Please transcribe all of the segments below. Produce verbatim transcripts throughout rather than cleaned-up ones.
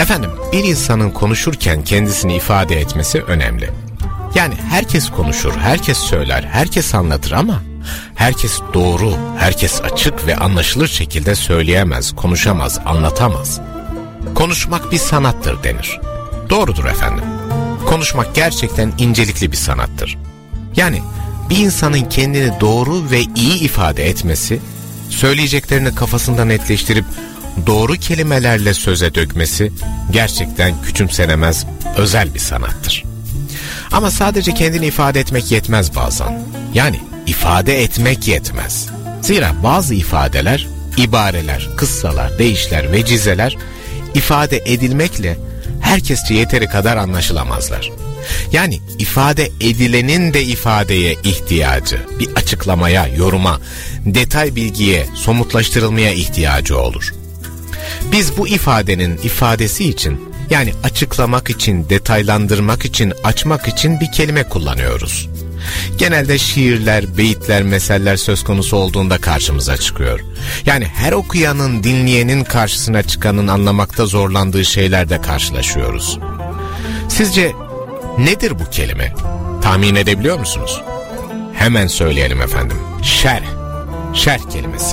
Efendim, bir insanın konuşurken kendisini ifade etmesi önemli. Yani herkes konuşur, herkes söyler, herkes anlatır ama herkes doğru, herkes açık ve anlaşılır şekilde söyleyemez, konuşamaz, anlatamaz. Konuşmak bir sanattır denir. Doğrudur efendim. Konuşmak gerçekten incelikli bir sanattır. Yani bir insanın kendini doğru ve iyi ifade etmesi, söyleyeceklerini kafasında netleştirip doğru kelimelerle söze dökmesi gerçekten küçümsenemez, özel bir sanattır. Ama sadece kendini ifade etmek yetmez bazen. Yani ifade etmek yetmez. Zira bazı ifadeler, ibareler, kıssalar, deyişler, vecizeler ifade edilmekle herkesçe yeteri kadar anlaşılamazlar. Yani ifade edilenin de ifadeye ihtiyacı, bir açıklamaya, yoruma, detay bilgiye, somutlaştırılmaya ihtiyacı olur. Biz bu ifadenin ifadesi için, yani açıklamak için, detaylandırmak için, açmak için bir kelime kullanıyoruz. Genelde şiirler, beyitler, meseller söz konusu olduğunda karşımıza çıkıyor. Yani her okuyanın, dinleyenin karşısına çıkanın anlamakta zorlandığı şeylerle karşılaşıyoruz. Sizce nedir bu kelime? Tahmin edebiliyor musunuz? Hemen söyleyelim efendim. Şerh. Şerh kelimesi.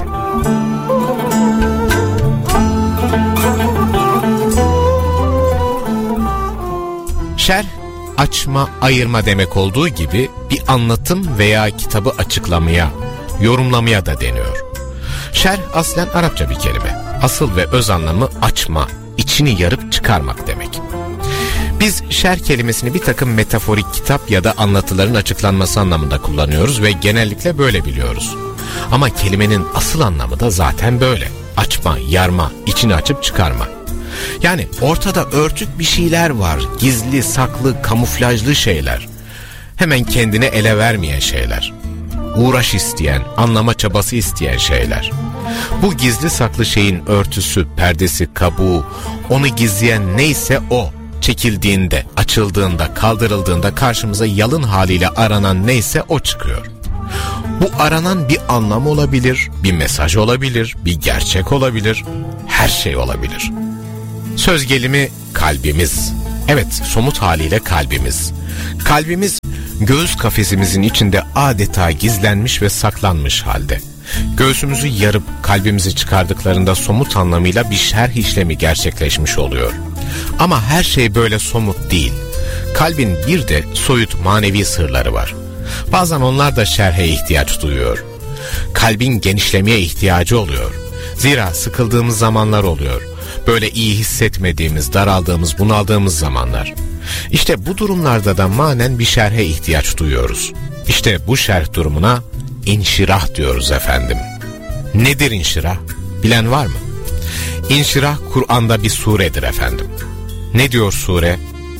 Şerh, açma, ayırma demek olduğu gibi bir anlatım veya kitabı açıklamaya, yorumlamaya da deniyor. Şerh aslen Arapça bir kelime. Asıl ve öz anlamı açma, içini yarıp çıkarmak demek. Biz şerh kelimesini bir takım metaforik kitap ya da anlatıların açıklanması anlamında kullanıyoruz ve genellikle böyle biliyoruz. Ama kelimenin asıl anlamı da zaten böyle. Açma, yarma, içini açıp çıkarma. Yani ortada örtük bir şeyler var, gizli, saklı, kamuflajlı şeyler. Hemen kendine ele vermeyen şeyler. Uğraş isteyen, anlama çabası isteyen şeyler. Bu gizli saklı şeyin örtüsü, perdesi, kabuğu, onu gizleyen neyse o, çekildiğinde, açıldığında, kaldırıldığında karşımıza yalın haliyle aranan neyse o çıkıyor. Bu aranan bir anlam olabilir, bir mesaj olabilir, bir gerçek olabilir, her şey olabilir. Söz gelimi kalbimiz. Evet, somut haliyle kalbimiz. Kalbimiz göğüs kafesimizin içinde adeta gizlenmiş ve saklanmış halde. Göğsümüzü yarıp kalbimizi çıkardıklarında somut anlamıyla bir şerh işlemi gerçekleşmiş oluyor. Ama her şey böyle somut değil. Kalbin bir de soyut manevi sırları var. Bazen onlar da şerhe ihtiyaç duyuyor. Kalbin genişlemeye ihtiyacı oluyor. Zira sıkıldığımız zamanlar oluyor. Böyle iyi hissetmediğimiz, daraldığımız, bunaldığımız zamanlar. İşte bu durumlarda da manen bir şerhe ihtiyaç duyuyoruz. İşte bu şerh durumuna inşirah diyoruz efendim. Nedir inşirah? Bilen var mı? İnşirah Kur'an'da bir suredir efendim. Ne diyor sure?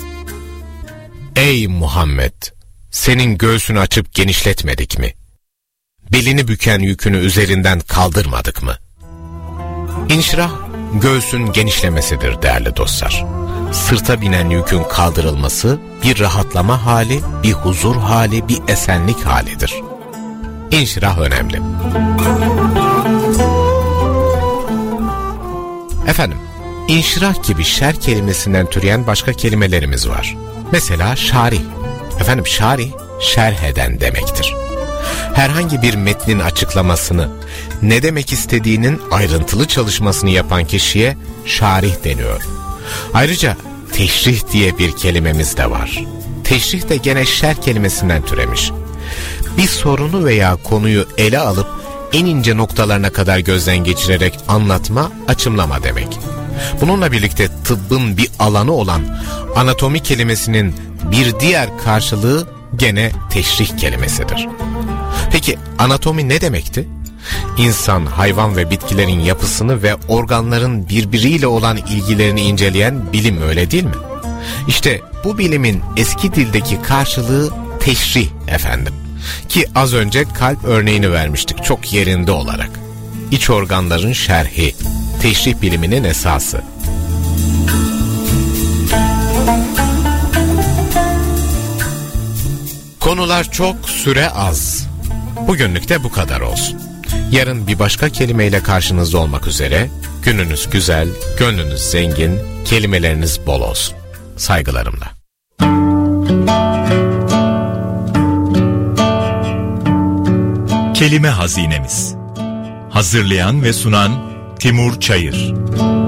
Ey Muhammed! Senin göğsünü açıp genişletmedik mi? Belini büken yükünü üzerinden kaldırmadık mı? İnşirah, göğsün genişlemesidir değerli dostlar. Sırta binen yükün kaldırılması bir rahatlama hali, bir huzur hali, bir esenlik halidir. İnşirah önemli. Efendim, inşirah gibi şerh kelimesinden türeyen başka kelimelerimiz var. Mesela şarih. Efendim şarih, şerh eden demektir. Herhangi bir metnin açıklamasını, ne demek istediğinin ayrıntılı çalışmasını yapan kişiye şarih deniyor. Ayrıca teşrih diye bir kelimemiz de var. Teşrih de gene şerh kelimesinden türemiş. Bir sorunu veya konuyu ele alıp en ince noktalarına kadar gözden geçirerek anlatma, açımlama demek. Bununla birlikte tıbbın bir alanı olan anatomi kelimesinin bir diğer karşılığı gene teşrih kelimesidir. Peki anatomi ne demekti? İnsan, hayvan ve bitkilerin yapısını ve organların birbiriyle olan ilgilerini inceleyen bilim, öyle değil mi? İşte bu bilimin eski dildeki karşılığı teşrih efendim. Ki az önce kalp örneğini vermiştik çok yerinde olarak. İç organların şerhi, teşrih biliminin esası. Konular çok, süre az. Bugünlük de bu kadar olsun. Yarın bir başka kelimeyle karşınızda olmak üzere, Gününüz güzel, gönlünüz zengin, kelimeleriniz bol olsun. Saygılarımla. Kelime Hazinemiz. Hazırlayan ve sunan Timur Çayır.